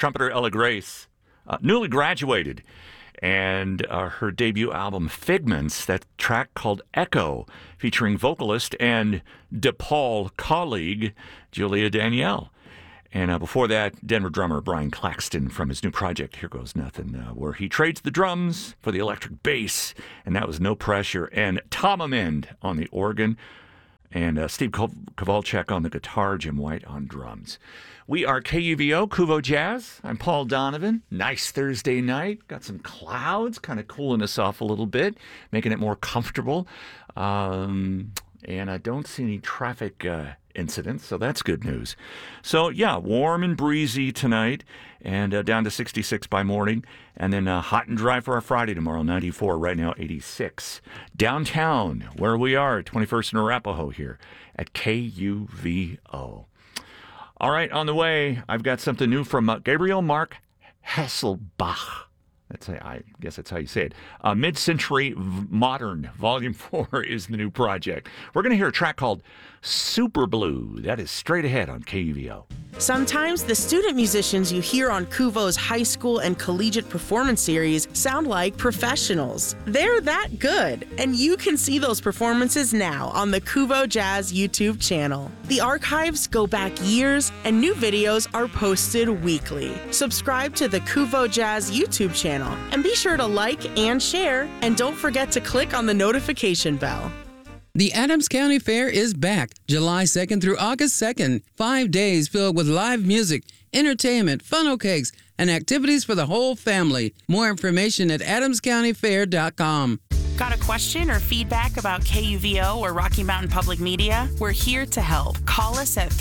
trumpeter Ella Grace, newly graduated, and her debut album Figments, that track called Echo, featuring vocalist and DePaul colleague Julia Danielle. And before that, Denver drummer Brian Claxton from his new project, Here Goes Nothing, where he trades the drums for the electric bass, and that was No Pressure. And Tom Amend on the organ, and Steve Kowalczyk on the guitar, Jim White on drums. We are KUVO, Kuvo Jazz. I'm Paul Donovan. Nice Thursday night. Got some clouds, kind of cooling us off a little bit, making it more comfortable. And I don't see any traffic incidents, so that's good news. So, yeah, warm and breezy tonight, and down to 66 by morning, and then hot and dry for our Friday tomorrow, 94, right now 86. Downtown, where we are, 21st and Arapahoe here at KUVO. All right, on the way, I've got something new from Gabriel Mark Hasselbach. I guess that's how you say it. Mid-Century Modern, Volume 4 is the new project. We're going to hear a track called Super Blue. That is straight ahead on KUVO. Sometimes the student musicians you hear on Kuvo's high school and collegiate performance series sound like professionals. They're that good, and you can see those performances now on the Kuvo Jazz YouTube channel. The archives go back years, and new videos are posted weekly. Subscribe to the Kuvo Jazz YouTube channel, and be sure to like and share, and don't forget to click on the notification bell. The Adams County Fair is back July 2nd through August 2nd. 5 days filled with live music, entertainment, funnel cakes, and activities for the whole family. More information at adamscountyfair.com. Got a question or feedback about KUVO or Rocky Mountain Public Media? We're here to help. Call us at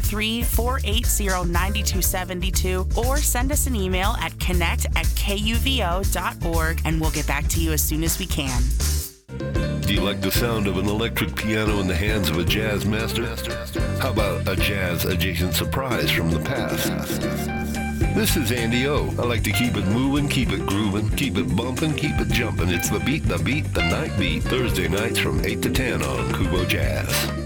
303-480-9272 or send us an email at connect@kuvo.org, and we'll get back to you as soon as we can. Do you like the sound of an electric piano in the hands of a jazz master? How about a jazz-adjacent surprise from the past? This is Andy O. I like to keep it moving, keep it grooving, keep it bumping, keep it jumping. It's the beat, the night beat, Thursday nights from 8 to 10 on Kuvo Jazz.